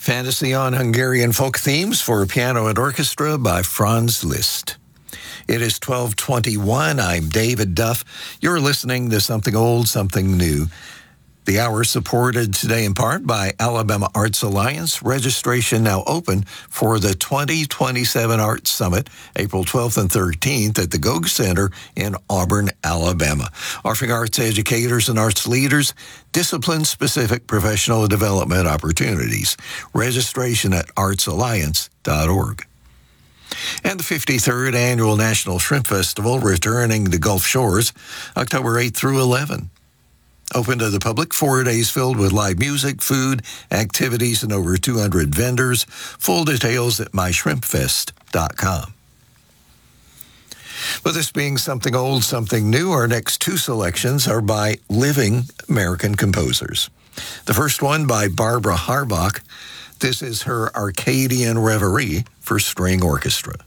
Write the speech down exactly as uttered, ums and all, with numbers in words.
Fantasy on Hungarian folk themes for piano and orchestra by Franz Liszt. It is twelve twenty-one. I'm David Duff. You're listening to Something Old, Something New. The hour supported today in part by Alabama Arts Alliance. Registration now open for the twenty twenty-seven Arts Summit, April twelfth and thirteenth at the Gogue Center in Auburn, Alabama. Offering arts educators and arts leaders discipline-specific professional development opportunities. Registration at arts alliance dot org. And the fifty-third Annual National Shrimp Festival returning to Gulf Shores, October eighth through eleventh. Open to the public, four days filled with live music, food, activities, and over two hundred vendors. Full details at my shrimp fest dot com. With this being something old, something new, our next two selections are by living American composers. The first one by Barbara Harbach. This is her Arcadian Reverie for string orchestra.